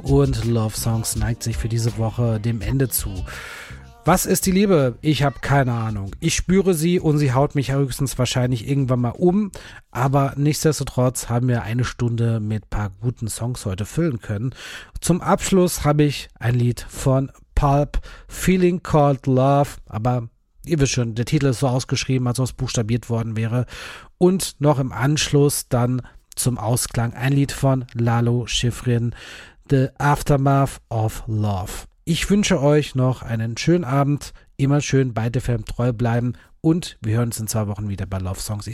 und Love Songs neigt sich für diese Woche dem Ende zu. Was ist die Liebe? Ich habe keine Ahnung. Ich spüre sie und sie haut mich höchstens wahrscheinlich irgendwann mal um. Aber nichtsdestotrotz haben wir eine Stunde mit ein paar guten Songs heute füllen können. Zum Abschluss habe ich ein Lied von Pulp, Feeling Called Love. Aber ihr wisst schon, der Titel ist so ausgeschrieben, als ob es buchstabiert worden wäre. Und noch im Anschluss dann zum Ausklang ein Lied von Lalo Schifrin, The Aftermath of Love. Ich wünsche euch noch einen schönen Abend, immer schön bei DFM treu bleiben und wir hören uns in 2 Wochen wieder bei Love Songs.